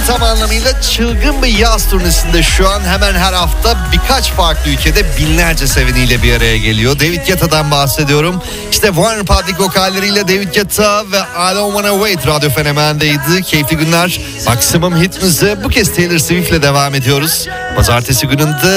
tam anlamıyla çılgın bir yaz turnesinde şu an. Hemen her hafta birkaç farklı ülkede binlerce seveniyle bir araya geliyor. David Guetta'dan bahsediyorum. İşte One Republic vokalleriyle David Guetta ve I Don't Wanna Wait radyo fenomenindeydi. Keyifli günler. Maksimum hit müziği bu kez Taylor Swift'le devam ediyoruz. Pazartesi gününde